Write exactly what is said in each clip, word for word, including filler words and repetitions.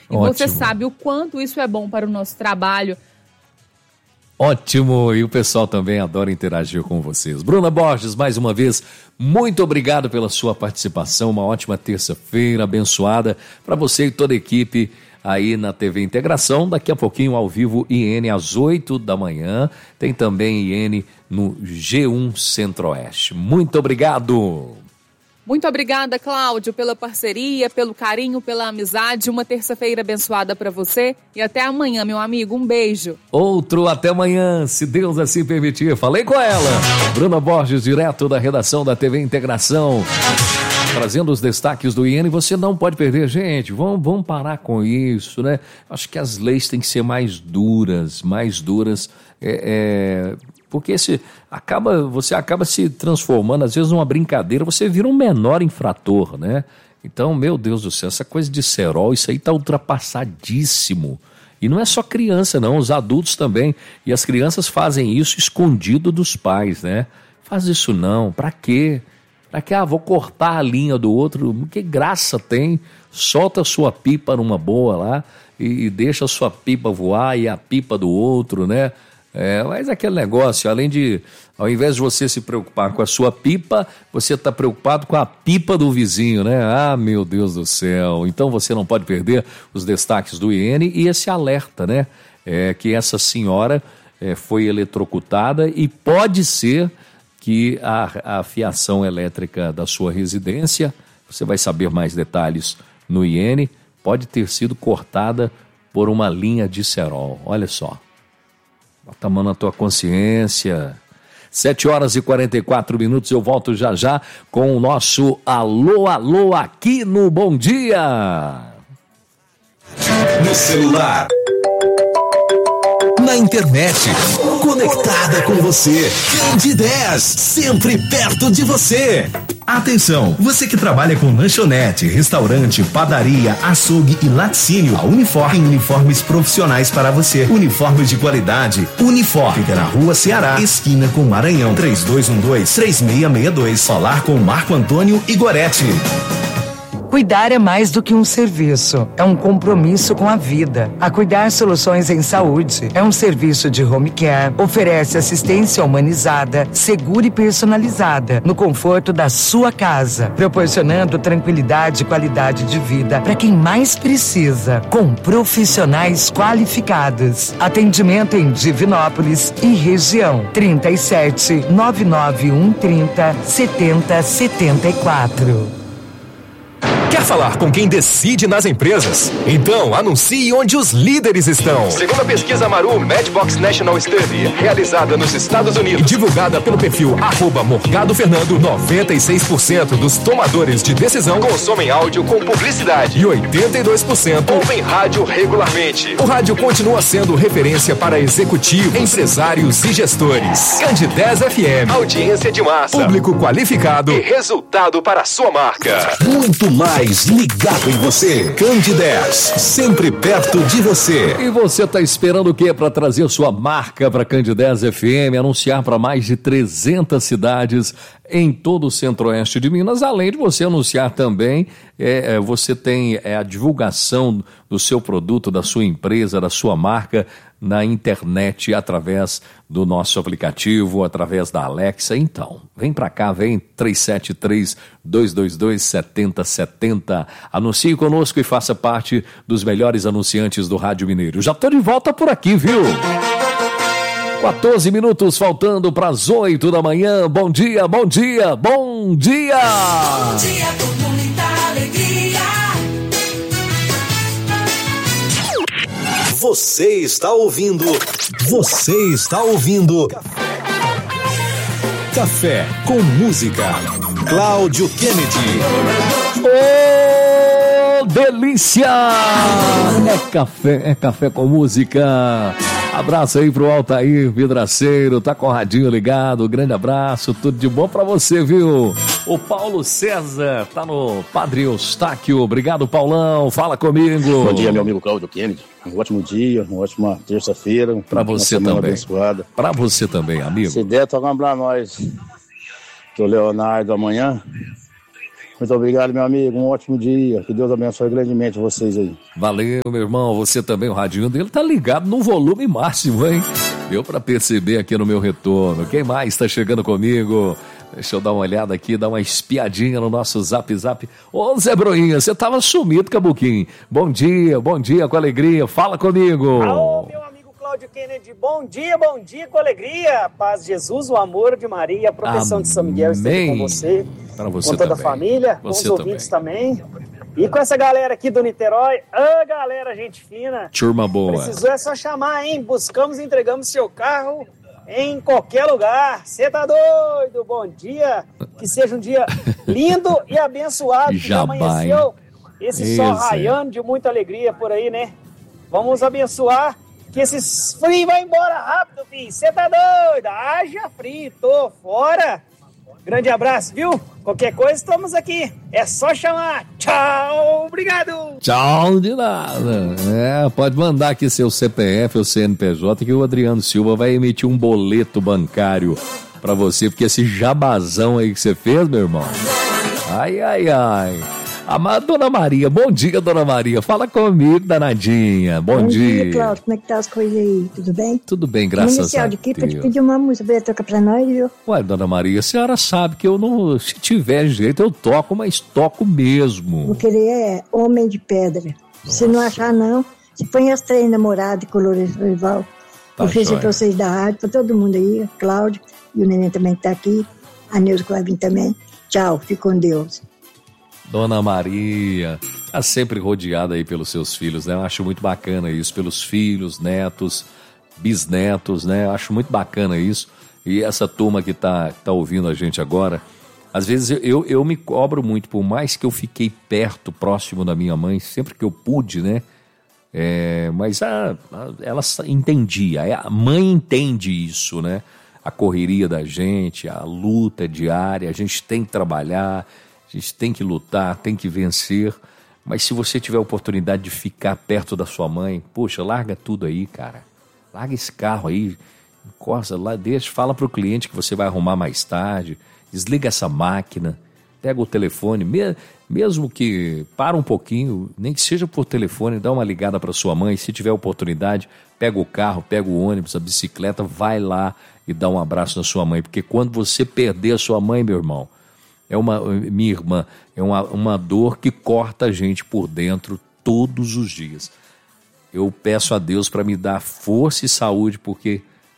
E Ótimo. você sabe o quanto isso é bom para o nosso trabalho. Ótimo, e o pessoal também adora interagir com vocês. Bruna Borges, mais uma vez, muito obrigado pela sua participação, uma ótima terça-feira abençoada para você e toda a equipe aí na T V Integração. Daqui a pouquinho ao vivo I N às oito da manhã, tem também I N no G um Centro-Oeste. Muito obrigado! Muito obrigada, Cláudio, pela parceria, pelo carinho, pela amizade. Uma terça-feira abençoada para você e até amanhã, meu amigo. Um beijo. Outro até amanhã, se Deus assim permitir. Falei com ela, Bruna Borges, direto da redação da T V Integração, trazendo os destaques do I N. Você não pode perder, gente. Vamos, vamos parar com isso, né? Acho que as leis têm que ser mais duras, mais duras, é... é... porque esse acaba, você acaba se transformando, às vezes, numa brincadeira, você vira um menor infrator, né? Então, meu Deus do céu, essa coisa de cerol, isso aí tá ultrapassadíssimo. E não é só criança, não, os adultos também. E as crianças fazem isso escondido dos pais, né? Faz isso não, pra quê? Pra quê? Ah, vou cortar a linha do outro, que graça tem? Solta a sua pipa numa boa lá e, e deixa a sua pipa voar e a pipa do outro, né? É, mas aquele negócio, além de, ao invés de você se preocupar com a sua pipa, você está preocupado com a pipa do vizinho, né? Ah, meu Deus do céu! Então você não pode perder os destaques do I N e esse alerta, né? É, que essa senhora é, foi eletrocutada e pode ser que a, a fiação elétrica da sua residência, você vai saber mais detalhes no I N, pode ter sido cortada por uma linha de cerol. Olha só. Bota a mão na tua consciência. sete horas e quarenta e quatro minutos, eu volto já já com o nosso Alô, Alô aqui no Bom Dia. No celular, na internet, conectada com você. Candy dez, sempre perto de você. Atenção, você que trabalha com lanchonete, restaurante, padaria, açougue e laticínio, a Unifor tem uniformes profissionais para você. Uniformes de qualidade. Unifor, fica na Rua Ceará, esquina com Maranhão, três dois um dois, três seis seis dois. Falar com Marco Antônio Igoretti. Cuidar é mais do que um serviço, é um compromisso com a vida. A Cuidar Soluções em Saúde é um serviço de home care, oferece assistência humanizada, segura e personalizada, no conforto da sua casa, proporcionando tranquilidade e qualidade de vida para quem mais precisa, com profissionais qualificados. Atendimento em Divinópolis e região, trinta e sete, nove nove um, trinta, setenta, setenta e quatro. Quer falar com quem decide nas empresas? Então anuncie onde os líderes estão. Segundo a pesquisa Maru Matchbox National Study, realizada nos Estados Unidos e divulgada pelo perfil arroba Morgado Fernando, noventa e seis por cento dos tomadores de decisão consomem áudio com publicidade e oitenta e dois por cento ouvem rádio regularmente. O rádio continua sendo referência para executivos, empresários e gestores. Candy dez F M, audiência de massa, público qualificado e resultado para a sua marca. Muito mais ligado em você. Candy dez, sempre perto de você. E você está esperando o quê para trazer sua marca para Candy dez F M, anunciar para mais de trezentas cidades em todo o Centro-Oeste de Minas, além de você anunciar também, é, você tem é, a divulgação do seu produto, da sua empresa, da sua marca na internet, através do nosso aplicativo, através da Alexa. Então, vem pra cá, vem três sete três, dois dois dois, sete zero sete zero. Anuncie conosco e faça parte dos melhores anunciantes do Rádio Mineiro. Já tô de volta por aqui, viu? quatorze minutos faltando para as oito da manhã. Bom dia, bom dia, bom dia! Bom dia com muita alegria. Você está ouvindo. Você está ouvindo. Café com música. Cláudio Kennedy. Ô, delícia! É café, é café com música. Abraço aí pro Altair Vidraceiro, tá com o radinho ligado, grande abraço, tudo de bom pra você, viu? O Paulo César tá no Padre Eustáquio, obrigado Paulão, fala comigo. Bom dia, meu amigo Cláudio Kennedy, um ótimo dia, uma ótima terça-feira. Pra você também, abençoada. Pra você também, amigo. Se der, toca pra nós, que o Leonardo amanhã Muito obrigado, meu amigo. Um ótimo dia. Que Deus abençoe grandemente vocês aí. Valeu, meu irmão. Você também, o radinho dele tá ligado no volume máximo, hein? Deu pra perceber aqui no meu retorno. Quem mais tá chegando comigo? Deixa eu dar uma olhada aqui, dar uma espiadinha no nosso Zap Zap. Ô, Zé Broinha, você tava sumido, Cabuquim. Bom dia, bom dia, com alegria. Fala comigo. Alô, meu amigo Cláudio Kennedy. Bom dia, bom dia, com alegria. Paz de Jesus, o amor de Maria, a proteção Amém. de São Miguel esteja com você. Para você com toda também. a família, você com os ouvintes também. também. E com essa galera aqui do Niterói. Ah, galera, gente fina. Turma boa. Precisou é só chamar, hein? Buscamos e entregamos seu carro em qualquer lugar. Você tá doido? Bom dia. Que seja um dia lindo e abençoado. Que já amanheceu esse Isso. sol raiando de muita alegria por aí, né? Vamos abençoar que esse frio vai embora rápido, filho. Você tá doido? Haja frio, tô fora. Grande abraço, viu? Qualquer coisa, estamos aqui. É só chamar. Tchau, obrigado. Tchau de nada. É, pode mandar aqui seu C P F ou C N P J que o Adriano Silva vai emitir um boleto bancário pra você, porque esse jabazão aí que você fez, meu irmão. Ai, ai, ai. A Dona Maria, bom dia, Dona Maria. Fala comigo, danadinha. Bom, bom dia. dia, Cláudio. Como é que tá as coisas aí? Tudo bem? Tudo bem, graças inicial a de aqui, Deus. Pra te pedir uma música pra tocar pra nós, viu? Ué, Dona Maria, a senhora sabe que eu não... Se tiver jeito, eu toco, mas toco mesmo. Vou querer é Homem de Pedra. Nossa. Se não achar, não, se põe as três namoradas e colores rival. Tá, eu fiz pra vocês da rádio, pra todo mundo aí, Cláudio, e o neném também que tá aqui, a Neuza que vai vir também. Tchau, fique com Deus. Dona Maria, tá sempre rodeada aí pelos seus filhos, né? Eu acho muito bacana isso, pelos filhos, netos, bisnetos, né? Eu acho muito bacana isso. E essa turma que tá, que tá ouvindo a gente agora, às vezes eu, eu me cobro muito, por mais que eu fiquei perto, próximo da minha mãe, sempre que eu pude, né? É, mas a, a, ela entendia, a mãe entende isso, né? A correria da gente, a luta diária, a gente tem que trabalhar, a gente tem que lutar, tem que vencer, mas se você tiver a oportunidade de ficar perto da sua mãe, poxa, larga tudo aí, cara. Larga esse carro aí, encosta lá, deixa, fala pro cliente que você vai arrumar mais tarde, desliga essa máquina, pega o telefone, me, mesmo que para um pouquinho, nem que seja por telefone, dá uma ligada para sua mãe, se tiver oportunidade, pega o carro, pega o ônibus, a bicicleta, vai lá e dá um abraço na sua mãe, porque quando você perder a sua mãe, meu irmão, é uma, minha irmã, é uma, uma dor que corta a gente por dentro todos os dias. Eu peço a Deus para me dar força e saúde, porque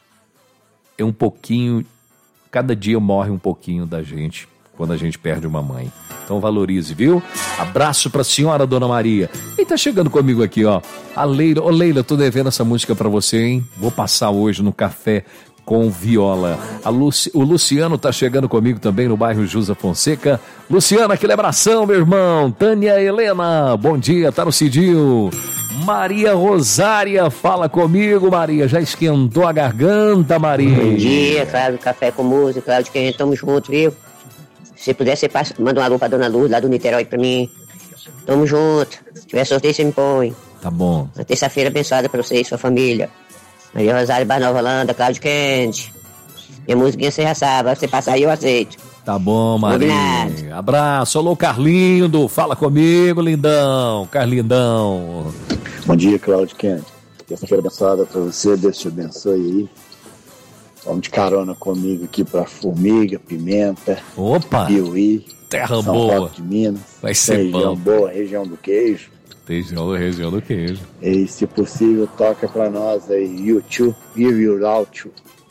é um pouquinho, cada dia morre um pouquinho da gente quando a gente perde uma mãe. Então valorize, viu? Abraço pra senhora, Dona Maria. E tá chegando comigo aqui, ó, a Leila. Ô Leila, tô devendo essa música pra você, hein? Vou passar hoje no Café com Viola. A Luci... O Luciano tá chegando comigo também no bairro Jusa Fonseca. Luciano, aquele abração, meu irmão. Tânia Helena, bom dia, tá no Cidil. Maria Rosária, fala comigo, Maria. Já esquentou a garganta, Maria? Bom dia, Cláudio, Café com Música, Cláudio, que tamo junto, viu? Se puder, você passa, manda um alô pra Dona Luz, lá do Niterói pra mim. Tamo junto. Se tiver sorteio, você me põe. Tá bom. Uma terça-feira abençoada pra você e sua família. Maria Rosário, Bar Nova Holanda, Cláudio Kennedy. Minha musiquinha você já sabe, você passar aí eu aceito. Tá bom, Maria. Obrigado. Abraço. Alô, Carlindo, fala comigo, lindão. Carlindão. Bom dia, Cláudio Kennedy. Terça-feira abençoada pra você, Deus te abençoe aí. Vamos de carona comigo aqui pra Formiga, Pimenta. Opa! Piuí. Terra São boa. Paulo de Minas. Vai ser região bom. boa, região do queijo. Região, região do queijo. E se possível, toca pra nós aí, YouTube, Give You Out.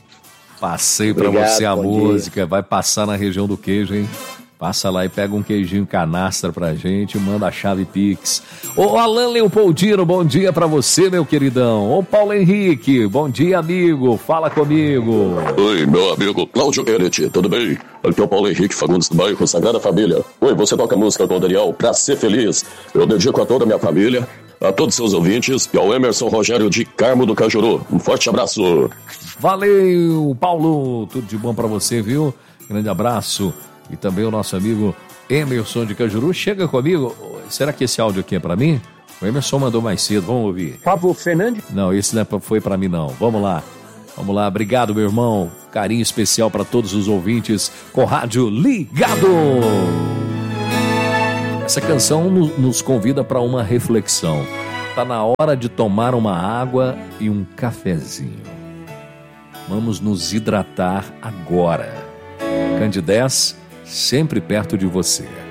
Passei pra Obrigado, você a bom música, dia. vai passar na região do queijo, hein? Passa lá e pega um queijinho canastra pra gente e manda a chave Pix. Ô Alan Leopoldino, bom dia pra você, meu queridão. Ô Paulo Henrique, bom dia, amigo. Fala comigo. Oi, meu amigo Cláudio Kennedy, tudo bem? Aqui é o Paulo Henrique Fagundes do bairro Sagrada Família. Oi, você toca música com o Daniel pra ser feliz. Eu dedico a toda a minha família, a todos seus ouvintes e ao Emerson Rogério de Carmo do Cajuru. Um forte abraço. Valeu, Paulo. Tudo de bom pra você, viu? Grande abraço. E também o nosso amigo Emerson de Cajuru. Chega comigo. Será que esse áudio aqui é pra mim? O Emerson mandou mais cedo. Vamos ouvir. Pablo Fernandes? Não, esse não é pra, foi pra mim, não. Vamos lá. Vamos lá. Obrigado, meu irmão. Carinho especial pra todos os ouvintes com rádio ligado. Essa canção no, nos convida para uma reflexão. Está na hora de tomar uma água e um cafezinho. Vamos nos hidratar agora. Candidez, sempre perto de você.